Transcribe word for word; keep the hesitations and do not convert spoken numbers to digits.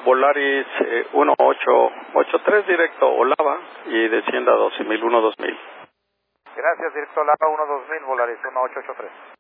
Volaris eh, uno ocho ocho tres directo Olava y descienda a doce mil, uno dos mil. Gracias, directo Olava uno dos mil, Volaris uno ocho ocho tres.